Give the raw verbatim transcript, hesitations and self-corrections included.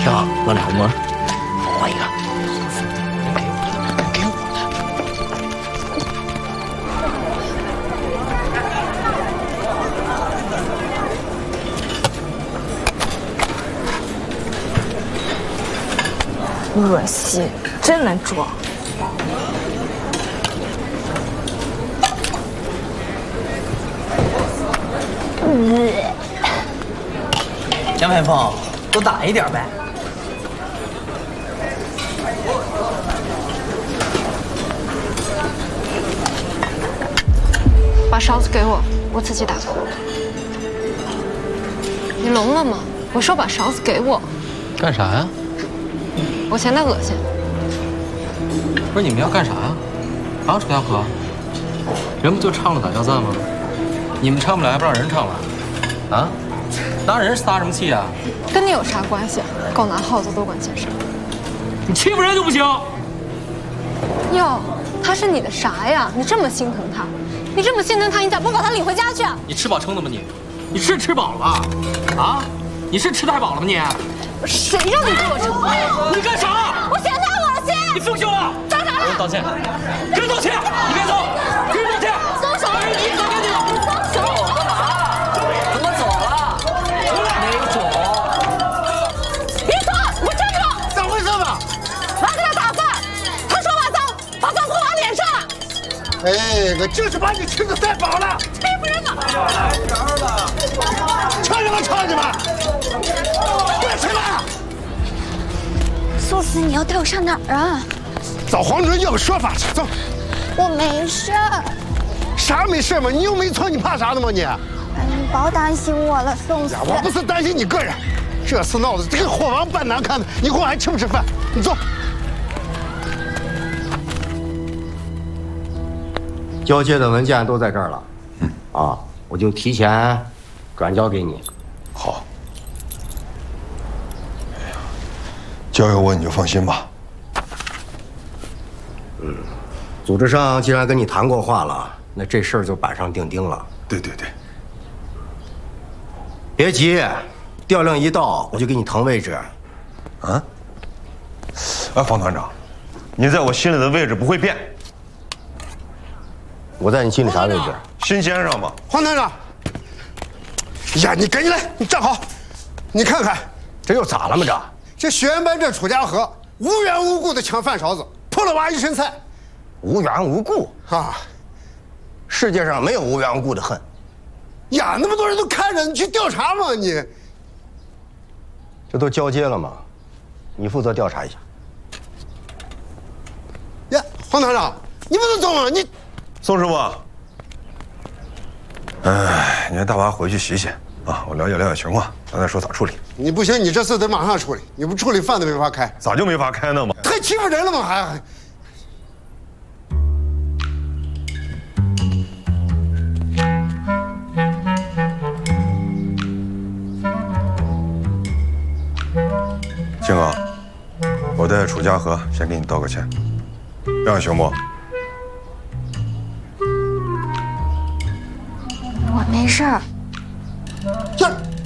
挺好，弄俩馍，我换一个。给我， 给我。恶心，真能装。 江排峰，多打一点呗。 把勺子给我，我自己打。你聋了吗？我说把勺子给我。 干啥呀？ 我嫌他恶心。 不是你们要干啥呀？啊，楚家河，人不就唱了打架赞吗？你们唱不来，还不让人唱了？啊？拿人撒什么气啊？ 跟你有啥关系啊？狗拿耗子多管闲事。 你欺负人就不行。 哟，他是你的啥呀？你这么心疼他？你这么心疼他，你咋不把他领回家去啊？ 你吃饱撑的吗你？你是吃饱了吧？啊？你是吃太饱了吗你？ 谁让你对我逞威？ 你干啥？ 我嫌他恶心。 你放手啊！ 干啥了？ 给我道歉！给我道歉！你别走！给我道歉！ 松手！你走开！你松手！ 干嘛？我走了。没走。 别走！我站住！ 咋回事吧？ 我要跟他打饭，他说话脏，把饭泼我脸上。 哎，我就是把你吃的太饱了。 欺负人呢！ 唱什么唱什么？别吃了！ 苏思，你要带我上哪儿啊？ 找黄主任要个说法去，走。 我没事儿。 啥没事嘛？你又没错，你怕啥呢嘛你？ 哎，你别担心我了，宋思。 我不是担心你个人，这次闹的这个火王办难看的，你以后还吃不吃饭？你走。交接的文件都在这儿了，嗯啊，我就提前转交给你。 好。哎呀，交给我你就放心吧。 嗯，组织上既然跟你谈过话了，那这事儿就板上钉钉了。 对对对。 别急，调令一到我就给你腾位置。 啊？哎，黄团长，你在我心里的位置不会变。 我在你心里啥位置？ 新先生嘛。 黄团长，呀，你赶紧来，你站好，你看看，这又咋了嘛？这这学员班这楚家河无缘无故的抢饭勺子，泼了娃一身菜。 无缘无故啊！ 世界上没有无缘无故的恨。 呀，那么多人都看着，你去调查嘛你。 这都交接了吗？你负责调查一下。 呀，黄团长，你不能走吗？你。 宋师傅，哎，你让大娃回去洗洗啊，我了解了解情况，咱再说咋处理。 你不行，你这事得马上处理，你不处理饭都没法开。 咋就没法开呢嘛？ 太欺负人了吗？还。 静哥，我代楚家河先给你道个歉，让熊木。 我没事儿。 这